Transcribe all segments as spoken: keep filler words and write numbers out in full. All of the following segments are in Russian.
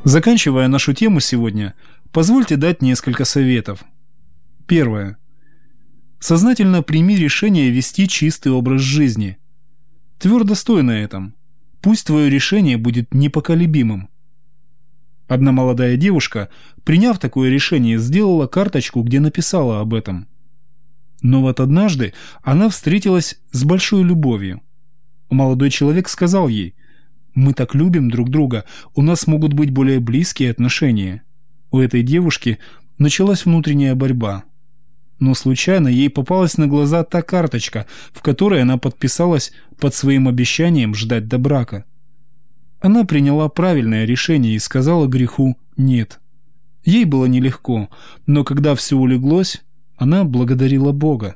Заканчивая нашу тему сегодня, позвольте дать несколько советов. Первое. Сознательно прими решение вести чистый образ жизни. Твердо стой на этом. Пусть твое решение будет непоколебимым. Одна молодая девушка, приняв такое решение, сделала карточку, где написала об этом. Но вот однажды она встретилась с большой любовью. Молодой человек сказал ей: «Мы так любим друг друга, у нас могут быть более близкие отношения». У этой девушки началась внутренняя борьба. Но случайно ей попалась на глаза та карточка, в которой она подписалась под своим обещанием ждать до брака. Она приняла правильное решение и сказала греху «нет». Ей было нелегко, но когда все улеглось, она благодарила Бога.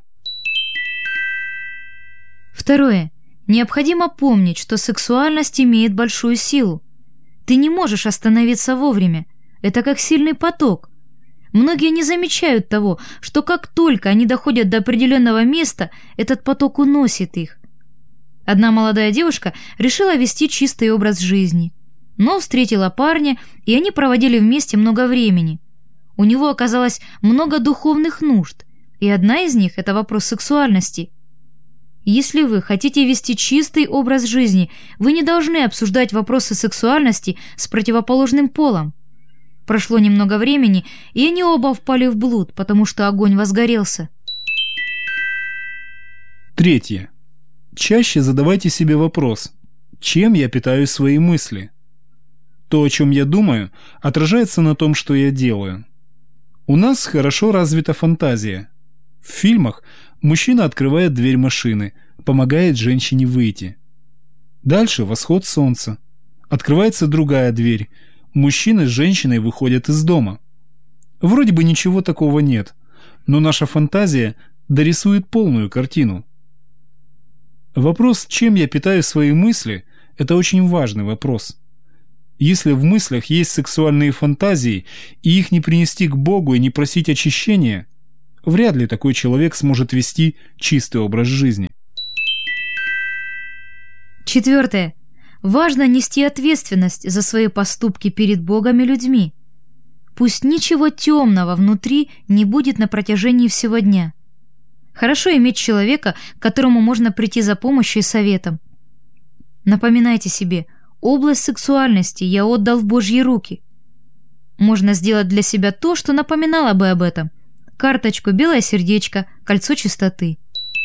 Второе. Необходимо помнить, что сексуальность имеет большую силу. Ты не можешь остановиться вовремя. Это как сильный поток. Многие не замечают того, что как только они доходят до определенного места, этот поток уносит их. Одна молодая девушка решила вести чистый образ жизни, но встретила парня, и они проводили вместе много времени. У него оказалось много духовных нужд, и одна из них – это вопрос сексуальности. Если вы хотите вести чистый образ жизни, вы не должны обсуждать вопросы сексуальности с противоположным полом. Прошло немного времени, и они оба впали в блуд, потому что огонь возгорелся. Третье. Чаще задавайте себе вопрос: чем я питаю свои мысли? То, о чем я думаю, отражается на том, что я делаю. У нас хорошо развита фантазия. В фильмах мужчина открывает дверь машины, помогает женщине выйти. Дальше восход солнца. Открывается другая дверь. Мужчина с женщиной выходят из дома. Вроде бы ничего такого нет, но наша фантазия дорисует полную картину. Вопрос, чем я питаю свои мысли, это очень важный вопрос. Если в мыслях есть сексуальные фантазии, и их не принести к Богу и не просить очищения, вряд ли такой человек сможет вести чистый образ жизни. Четвертое. Важно нести ответственность за свои поступки перед Богом и людьми. Пусть ничего темного внутри не будет на протяжении всего дня. Хорошо иметь человека, к которому можно прийти за помощью и советом. Напоминайте себе: область сексуальности я отдал в Божьи руки. Можно сделать для себя то, что напоминало бы об этом. Карточку, белое сердечко, кольцо чистоты.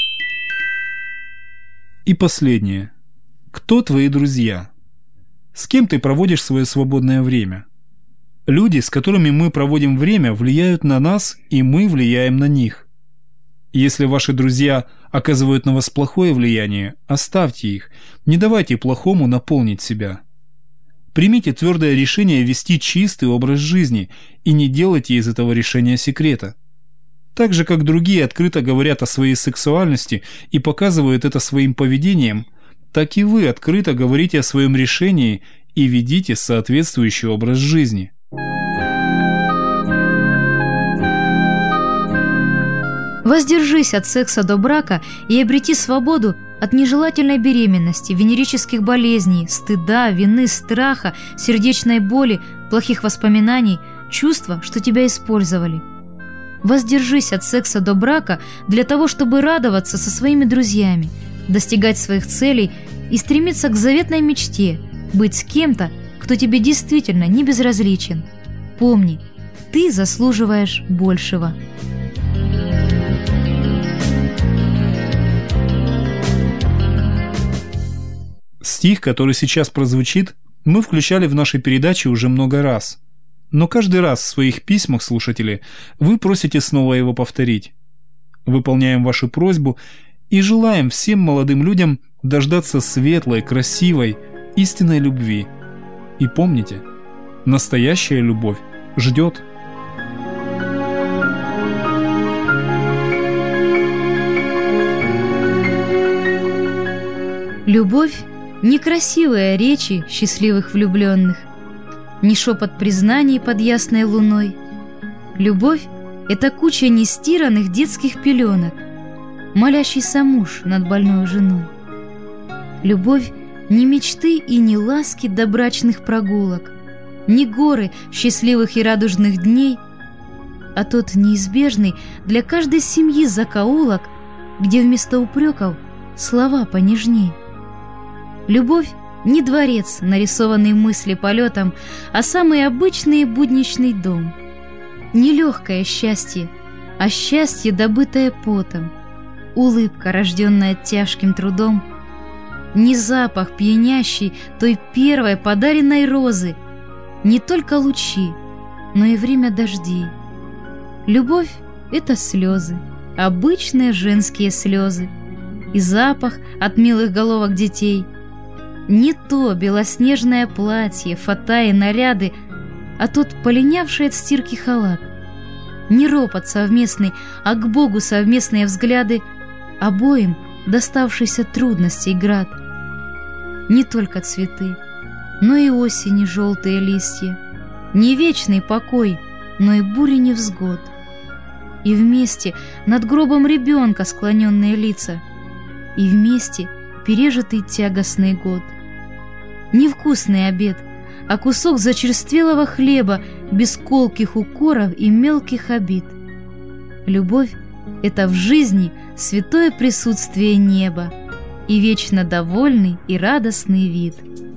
И последнее. Кто твои друзья? С кем ты проводишь свое свободное время? Люди, с которыми мы проводим время, влияют на нас, и мы влияем на них. Если ваши друзья оказывают на вас плохое влияние, оставьте их, не давайте плохому наполнить себя. Примите твердое решение вести чистый образ жизни и не делайте из этого решения секрета. Так же, как другие открыто говорят о своей сексуальности и показывают это своим поведением, так и вы открыто говорите о своем решении и ведите соответствующий образ жизни. Воздержись от секса до брака и обрети свободу от нежелательной беременности, венерических болезней, стыда, вины, страха, сердечной боли, плохих воспоминаний, чувства, что тебя использовали. Воздержись от секса до брака для того, чтобы радоваться со своими друзьями, достигать своих целей и стремиться к заветной мечте – быть с кем-то, кто тебе действительно не безразличен. Помни, ты заслуживаешь большего. Стих, который сейчас прозвучит, мы включали в нашей передаче уже много раз. Но каждый раз в своих письмах, слушатели, вы просите снова его повторить. Выполняем вашу просьбу и желаем всем молодым людям дождаться светлой, красивой, истинной любви. И помните, настоящая любовь ждет. Любовь – не красивые речи счастливых влюбленных, не шепот признаний под ясной луной. Любовь – это куча нестиранных детских пеленок, молящийся муж над больной женой. Любовь – не мечты и не ласки до брачных прогулок. не горы счастливых и радужных дней, а тот неизбежный для каждой семьи закоулок, где вместо упреков слова понежней. Любовь не дворец, нарисованный мысли полетом, а самый обычный и будничный дом. Не легкое счастье, а счастье, добытое потом, улыбка, рожденная тяжким трудом, не запах пьянящий той первой подаренной розы, не только лучи, но и время дождей. Любовь — это слезы, обычные женские слезы, и запах от милых головок детей. Не то белоснежное платье, фата и наряды, а тот полинявший от стирки халат. Не ропот совместный, а к Богу совместные взгляды, обоим доставшийся трудностей град. Не только цветы, но и осени желтые листья, не вечный покой, но и бури невзгод. И вместе над гробом ребенка склоненные лица, и вместе пережитый тягостный год. Невкусный обед, а кусок зачерствелого хлеба без колких укоров и мелких обид. Любовь — это в жизни святое присутствие неба и вечно довольный и радостный вид.